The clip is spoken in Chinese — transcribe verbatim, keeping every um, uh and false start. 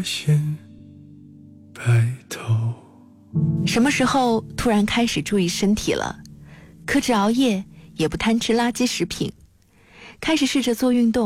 先白头。 什么时候突然开始注意身体了？克制熬夜，也不贪吃垃圾食品，开始试着做运动。